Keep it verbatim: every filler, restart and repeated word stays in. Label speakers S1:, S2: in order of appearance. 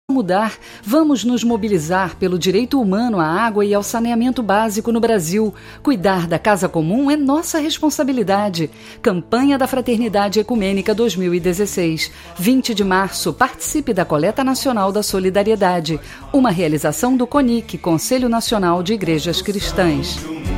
S1: Mudar, vamos nos mobilizar pelo direito humano à água e ao saneamento básico no Brasil. Cuidar da casa comum é nossa responsabilidade. Campanha da Fraternidade Ecumênica dois mil e dezesseis. vinte de março, participe da Coleta Nacional da Solidariedade. Uma realização do CONIC, Conselho Nacional de Igrejas Cristãs.